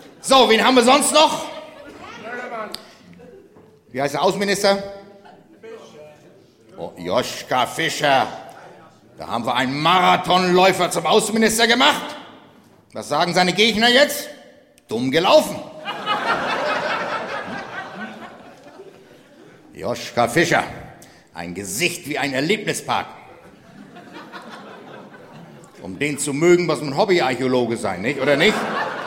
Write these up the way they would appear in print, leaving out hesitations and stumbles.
So, wen haben wir sonst noch? Wie heißt der Außenminister? Oh, Joschka Fischer. Da haben wir einen Marathonläufer zum Außenminister gemacht. Was sagen seine Gegner jetzt? Dumm gelaufen. Joschka Fischer. Ein Gesicht wie ein Erlebnispark. Um den zu mögen, muss man Hobbyarchäologe sein, nicht? Oder nicht?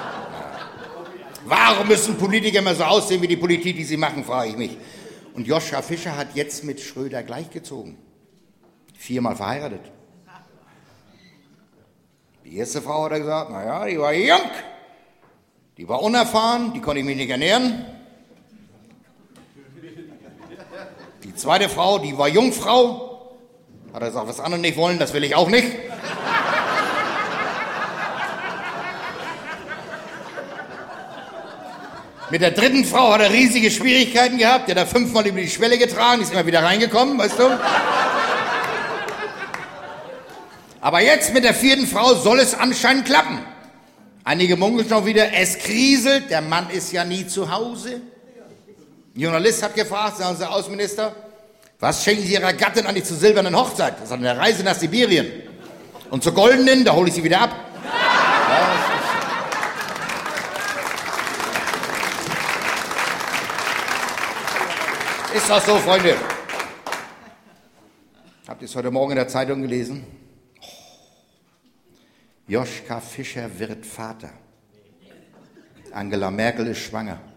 Warum müssen Politiker immer so aussehen wie die Politik, die sie machen, frage ich mich. Und Joschka Fischer hat jetzt mit Schröder gleichgezogen. 4-mal verheiratet. Die erste Frau hat er gesagt, naja, die war jung, die war unerfahren, die konnte ich mich nicht ernähren. Die zweite Frau, die war Jungfrau, hat er gesagt, was andere nicht wollen, das will ich auch nicht. Mit der dritten Frau hat er riesige Schwierigkeiten gehabt. Der hat 5-mal über die Schwelle getragen, die ist immer wieder reingekommen, weißt du? Aber jetzt mit der 4. Frau soll es anscheinend klappen. Einige munkeln schon wieder, es kriselt, der Mann ist ja nie zu Hause. Ein Journalist hat gefragt, sagen Sie, Außenminister, was schenken Sie Ihrer Gattin eigentlich zur silbernen Hochzeit? Das ist eine Reise nach Sibirien. Und zur goldenen, da hole ich sie wieder ab. Ist das so, Freunde? Habt ihr es heute Morgen in der Zeitung gelesen? Joschka Fischer wird Vater. Angela Merkel ist schwanger.